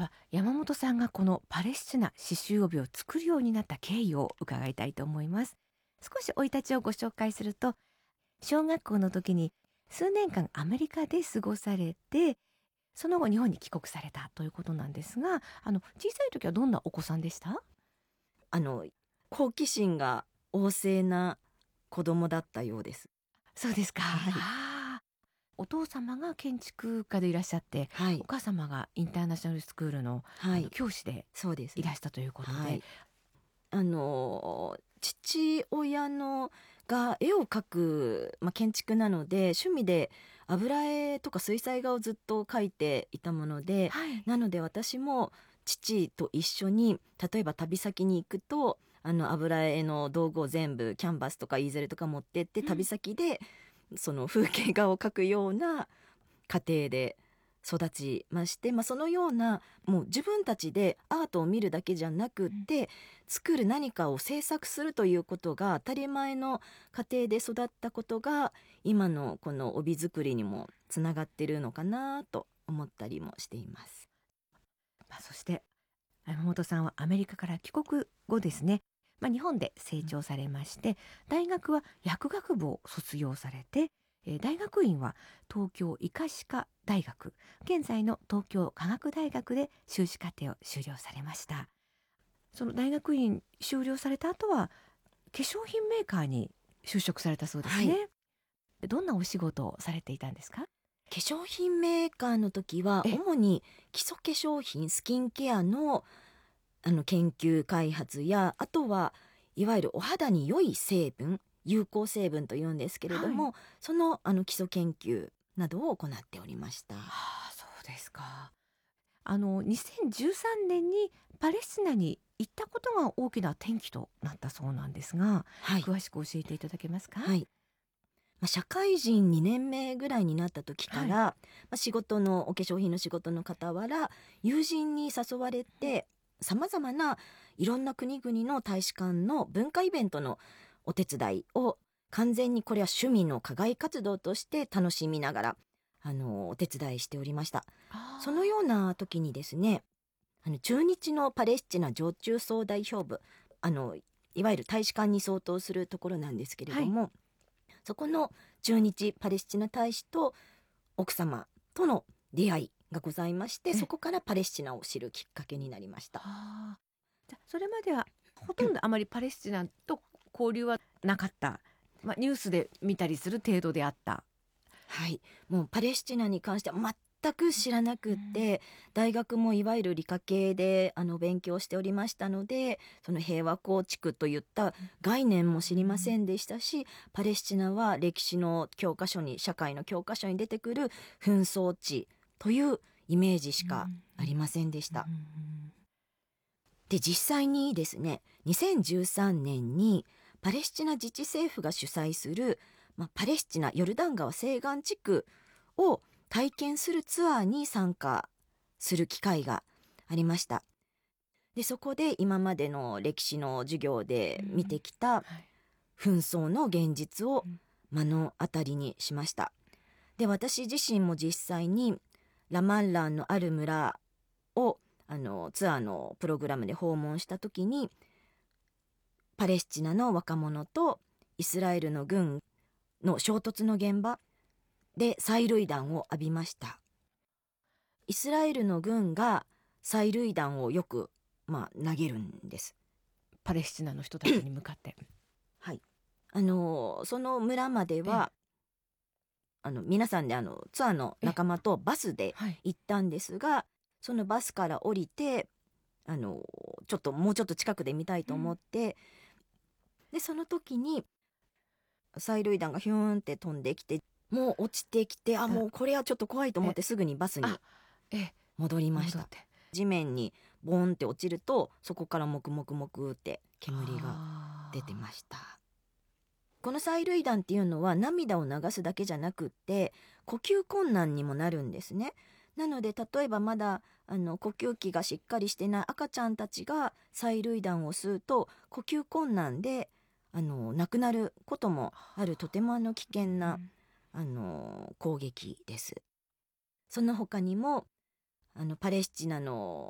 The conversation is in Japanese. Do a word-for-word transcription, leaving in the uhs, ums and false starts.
は山本さんがこのパレスチナ刺繍帯を作るようになった経緯を伺いたいと思います。少し生い立ちをご紹介すると、小学校の時に数年間アメリカで過ごされて、その後日本に帰国されたということなんですが、あの小さい時はどんなお子さんでした？ あの好奇心が旺盛な子供だったようです。 そうですか。 はい、 あーお父様が建築家でいらっしゃって、 はい、 お母様がインターナショナルスクールの、あのはい、 教師でそうですね。 いらしたということで、 はい、あの父親のが絵を描く、まあ、建築なので趣味で油絵とか水彩画をずっと描いていたもので、 はい、 なので私も父と一緒に例えば旅先に行くとあの油絵の道具を全部キャンバスとかイーゼルとか持ってってうん旅先でその風景画を描くような家庭で育ちまして、まあ、そのようなもう自分たちでアートを見るだけじゃなくって、作る何かを制作するということが当たり前の家庭で育ったことが今のこの帯作りにもつながってるのかなと思ったりもしています。 まあ、そして山本さんはアメリカから帰国後ですね、まあ、日本で成長されまして、大学は薬学部を卒業されて、えー大学院は東京医科歯科大学、現在の東京科学大学で修士課程を修了されました。その大学院修了された後は化粧品メーカーに就職されたそうですね。 はでどんなお仕事をされていたんですか？ 化粧品メーカーの時はえ主に基礎化粧品スキンケアのあの研究開発や、あとはいわゆるお肌に良い成分、有効成分というんですけれども、 はい、 そのあの基礎研究などを行っておりました。 はあ、そうですか。あのにせんじゅうさんねんにパレスチナに行ったことが大きな転機となったそうなんですが、 はい、 詳しく教えていただけますか？ はい。まあ、社会人にねんめぐらいになった時から、 はい、 まあ、仕事のお化粧品の仕事の傍ら友人に誘われてさまざまないろんな国々の大使館の文化イベントのお手伝いを完全にこれは趣味の課外活動として楽しみながらあのお手伝いしておりました。 あそのような時にですね、あの駐日のパレスチナ常駐総代表部、あのいわゆる大使館に相当するところなんですけれはい、 ども、そこの駐日パレスチナ大使と奥様との出会いがございまして、 えそこからパレスチナを知るきっかけになりました。 あじゃそれまではほとんどあまりパレスチナと交流はなかった、まあ、ニュースで見たりする程度であった。 はい、もうパレスチナに関しては全く知らなくっうんて、大学もいわゆる理科系であの勉強しておりましたので、その平和構築といった概念も知りませんでしたし、パレスチナは歴史の教科書に社会の教科書に出てくる紛争地というイメージしかありませんでした。 うんうんで実際にですね、にせんじゅうさんねんにパレスチナ自治政府が主催する、まあ、パレスチナヨルダン川西岸地区を体験するツアーに参加する機会がありました。でそこで今までの歴史の授業で見てきたはい紛争の現実をうん目の当たりにしました。で私自身も実際にラマンランのある村をあのツアーのプログラムで訪問した時に、パレスチナの若者とイスラエルの軍の衝突の現場で催涙弾を浴びました。イスラエルの軍が催涙弾をよく、まあ、投げるんです。 パレスチナの人たちに向かってはい、あのその村まではあの皆さんであのツアーの仲間とバスではい行ったんですが、そのバスから降りてあのちょっともうちょっと近くで見たいと思って、でその時に催涙弾がヒューンって飛んできて、もう落ちてきて、あもうこれはちょっと怖いと思ってすぐにバスにあえ戻りました。 戻って地面にボーンって落ちるとそこからもくもくもくって煙があー出てました。この催涙弾っていうのは涙を流すだけじゃなくって呼吸困難にもなるんですね。なので例えばまだあの呼吸器がしっかりしてない赤ちゃんたちが催涙弾を吸うと呼吸困難であの亡くなることもある、とてもあの危険なあの攻撃です。その他にもあのパレスチナの